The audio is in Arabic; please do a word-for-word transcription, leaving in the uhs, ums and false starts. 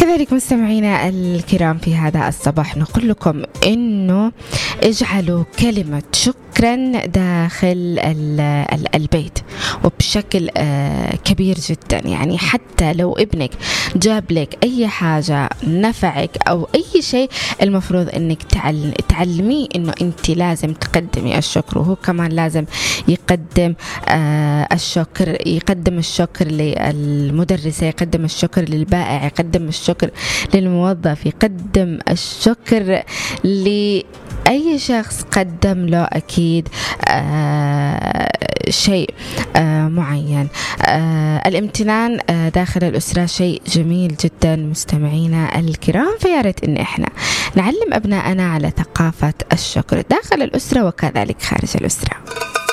كذلك مستمعينا الكرام في هذا الصباح نقول لكم إنه اجعلوا كلمة شكرا داخل البيت وبشكل كبير جدا. يعني حتى لو ابنك جاب لك أي حاجة نفعك أو أي شيء، المفروض إنك تعلميه إنه أنت لازم تقدمي الشكر، وهو كمان لازم يقدم الشكر، يقدم الشكر للمدرسة، يقدم الشكر للبائع، يقدم الشكر للموظف، يقدم الشكر لأي شخص قدم له أكيد آه شيء آه معين. آه الامتنان آه داخل الأسرة شيء جميل جدا مستمعينا الكرام، فياريت إن إحنا نعلم أبنائنا على ثقافة الشكر داخل الأسرة وكذلك خارج الأسرة.